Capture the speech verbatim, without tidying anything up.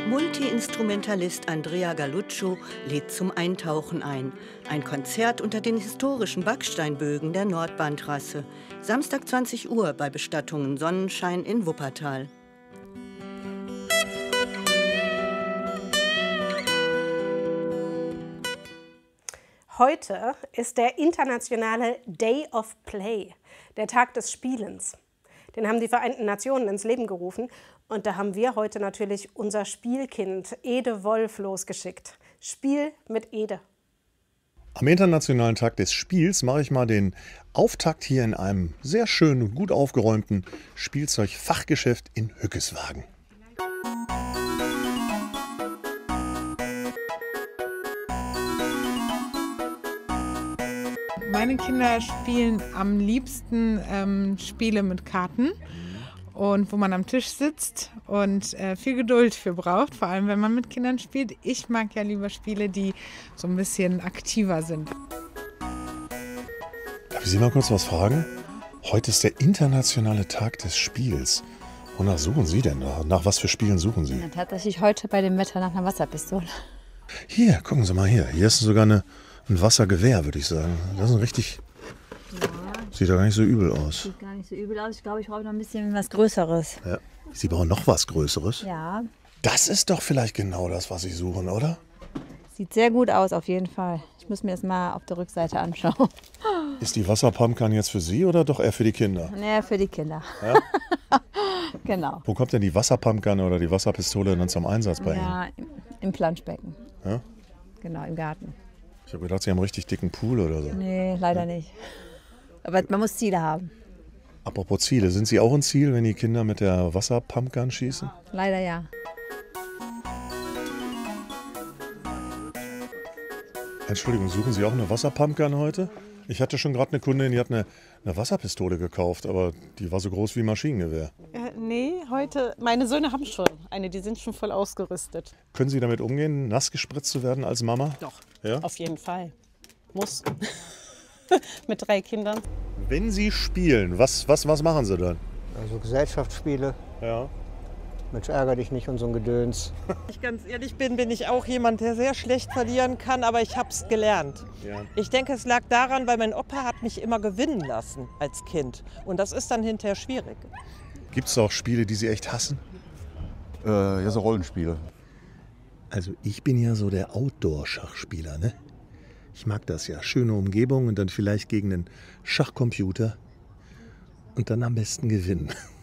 Multi-Instrumentalist Andrea Galluccio lädt zum Eintauchen ein. Ein Konzert unter den historischen Backsteinbögen der Nordbahntrasse. Samstag zwanzig Uhr bei Bestattungen Sonnenschein in Wuppertal. Heute ist der internationale Day of Play, der Tag des Spielens. Den haben die Vereinten Nationen ins Leben gerufen. Und da haben wir heute natürlich unser Spielkind Ede Wolf losgeschickt. Spiel mit Ede. Am Internationalen Tag des Spiels mache ich mal den Auftakt hier in einem sehr schönen und gut aufgeräumten Spielzeugfachgeschäft in Hückeswagen. Meine Kinder spielen am liebsten ähm, Spiele mit Karten und wo man am Tisch sitzt und äh, viel Geduld für braucht, vor allem wenn man mit Kindern spielt. Ich mag ja lieber Spiele, die so ein bisschen aktiver sind. Darf ich Sie mal kurz was fragen? Heute ist der internationale Tag des Spiels. Wonach suchen Sie denn? Nach, nach was für Spielen suchen Sie? Ja, tatsächlich heute bei dem Wetter nach einer Wasserpistole. Hier, gucken Sie mal hier. Hier ist sogar eine, ein Wassergewehr, würde ich sagen. Das ist ein richtig... Ja. Sieht ja gar nicht so übel aus. Sieht gar nicht so übel aus. Ich glaube, ich brauche noch ein bisschen was Größeres. Ja. Sie brauchen noch was Größeres? Ja. Das ist doch vielleicht genau das, was Sie suchen, oder? Sieht sehr gut aus, auf jeden Fall. Ich muss mir das mal auf der Rückseite anschauen. Ist die Wasserpumpgun jetzt für Sie oder doch eher für die Kinder? Nee, für die Kinder. Ja? Genau. Wo kommt denn die Wasserpumpgun oder die Wasserpistole dann zum Einsatz bei Ihnen? Ja, im, im Planschbecken. Ja? Genau, im Garten. Ich habe gedacht, Sie haben einen richtig dicken Pool oder so. Nee, leider ja. nicht. Aber man muss Ziele haben. Apropos Ziele, sind Sie auch ein Ziel, wenn die Kinder mit der Wasserpumpgun schießen? Leider ja. Entschuldigung, suchen Sie auch eine Wasserpumpgun heute? Ich hatte schon gerade eine Kundin, die hat eine, eine Wasserpistole gekauft, aber die war so groß wie ein Maschinengewehr. Äh, nee, heute, meine Söhne haben schon eine, die sind schon voll ausgerüstet. Können Sie damit umgehen, nass gespritzt zu werden als Mama? Doch, ja? Auf jeden Fall. Muss. Mit drei Kindern. Wenn Sie spielen, was, was, was machen Sie dann? Also Gesellschaftsspiele. Ja. Mensch, ärger dich nicht und so ein Gedöns. Wenn ich ganz ehrlich bin, bin ich auch jemand, der sehr schlecht verlieren kann, aber ich habe es gelernt. Ja. Ich denke, es lag daran, weil mein Opa hat mich immer gewinnen lassen als Kind. Und das ist dann hinterher schwierig. Gibt es auch Spiele, die Sie echt hassen? Äh, ja, so Rollenspiele. Also ich bin ja so der Outdoor-Schachspieler, ne? Ich mag das ja. Schöne Umgebung und dann vielleicht gegen einen Schachcomputer und dann am besten gewinnen.